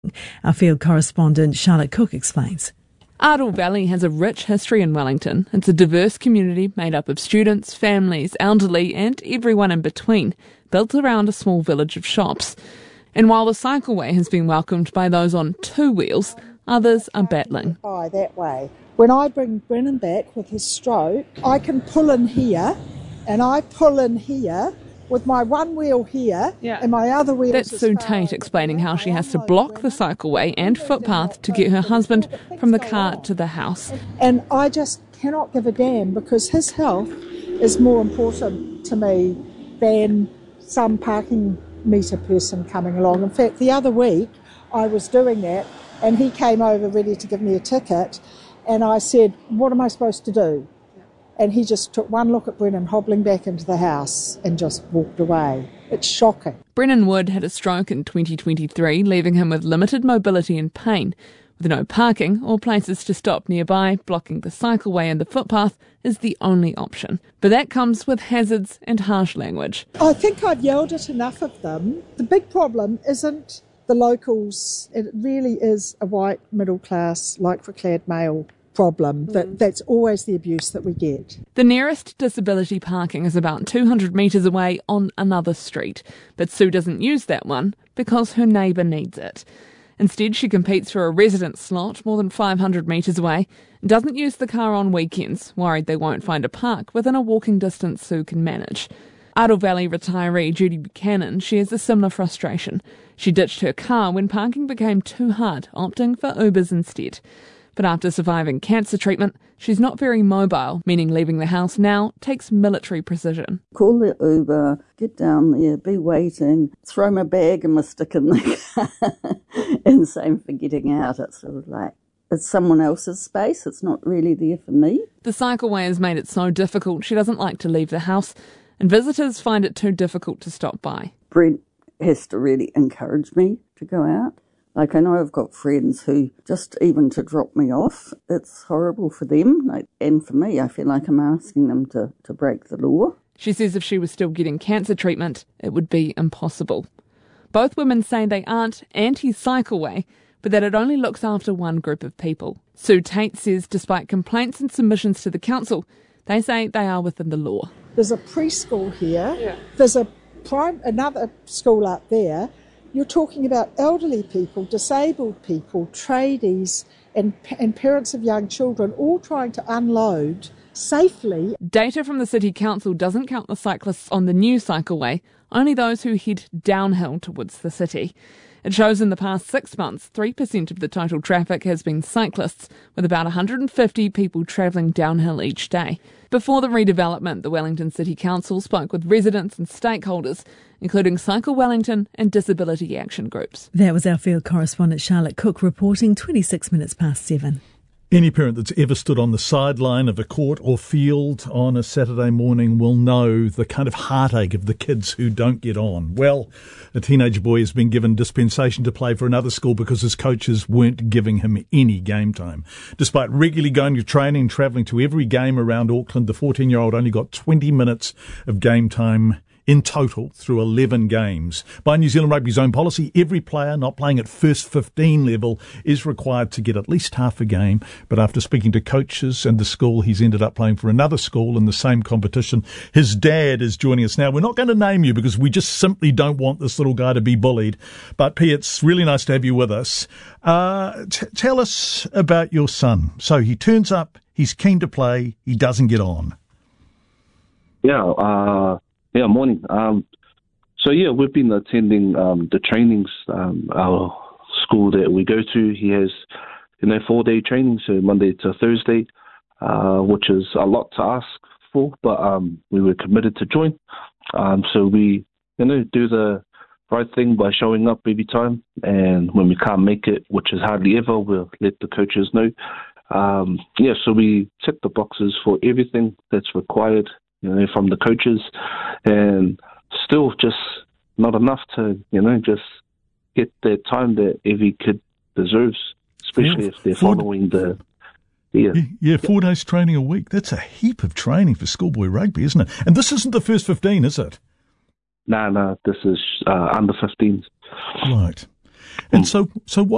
Our field correspondent Charlotte Cook explains. Ardell Valley has a rich history in Wellington. It's a diverse community made up of students, families, elderly and everyone in between, built around a small village of shops. And while the cycleway has been welcomed by those on two wheels, others are battling. That way. When I bring Brennan back with his stroke, I can pull in here, and I pull in here with my one wheel here and my other wheel. That's Sue Tate explaining how she has to block the cycleway and footpath to get her husband from the car to the house. And I just cannot give a damn because his health is more important to me than some parking meter person coming along. In fact, the other week I was doing that and he came over ready to give me a ticket and I said, what am I supposed to do? And he just took one look at Brennan hobbling back into the house and just walked away. It's shocking. Brennan Wood had a stroke in 2023, leaving him with limited mobility and pain. With no parking or places to stop nearby, blocking the cycleway and the footpath is the only option. But that comes with hazards and harsh language. I think I've yelled at enough of them. The big problem isn't the locals. It really is a white, middle-class, lycra-clad male problem. That's always the abuse that we get. The nearest disability parking is about 200 metres away on another street, but Sue doesn't use that one because her neighbour needs it. Instead, she competes for a resident slot more than 500 metres away and doesn't use the car on weekends, worried they won't find a park within a walking distance Sue can manage. Ardell Valley retiree Judy Buchanan shares a similar frustration. She ditched her car when parking became too hard, opting for Ubers instead. But after surviving cancer treatment, she's not very mobile, meaning leaving the house now takes military precision. Call the Uber, get down there, be waiting, throw my bag and my stick in the car, and same for getting out. It's sort of like, it's someone else's space, it's not really there for me. The cycleway has made it so difficult she doesn't like to leave the house, and visitors find it too difficult to stop by. Brent has to really encourage me to go out. Like, I know I've got friends who just even to drop me off, it's horrible for them. And for me, I feel like I'm asking them to break the law. She says if she was still getting cancer treatment, it would be impossible. Both women say they aren't anti-cycleway, but that it only looks after one group of people. Sue Tate says despite complaints and submissions to the council, they say they are within the law. There's a preschool here. There's another school up there. You're talking about elderly people, disabled people, tradies and parents of young children all trying to unload safely. Data from the City Council doesn't count the cyclists on the new cycleway, only those who head downhill towards the city. It shows in the past 6 months, 3% of the total traffic has been cyclists, with about 150 people travelling downhill each day. Before the redevelopment, the Wellington City Council spoke with residents and stakeholders, including Cycle Wellington and disability action groups. That was our field correspondent Charlotte Cook reporting 26 minutes past 7. Any parent that's ever stood on the sideline of a court or field on a Saturday morning will know the kind of heartache of the kids who don't get on. Well, a teenage boy has been given dispensation to play for another school because his coaches weren't giving him any game time. Despite regularly going to training and travelling to every game around Auckland, the 14-year-old only got 20 minutes of game time in total through 11 games. By New Zealand Rugby's own policy, every player not playing at first 15 level is required to get at least half a game. But after speaking to coaches and the school, he's ended up playing for another school in the same competition. His dad is joining us now. We're not going to name you because we just simply don't want this little guy to be bullied. But P, it's really nice to have you with us. Tell us about your son. So he turns up, he's keen to play, he doesn't get on. Yeah, morning. We've been attending the trainings, our school that we go to. He has, 4-day training, so Monday to Thursday, which is a lot to ask for, but we were committed to join. So we, do the right thing by showing up every time, and when we can't make it, which is hardly ever, we'll let the coaches know. So we tick the boxes for everything that's required, from the coaches, and still just not enough to, just get the time that every kid deserves, especially if they're following the... Yeah, 4 days training a week. That's a heap of training for schoolboy rugby, isn't it? And this isn't the first 15, is it? No, this is under 15s. Right. And so what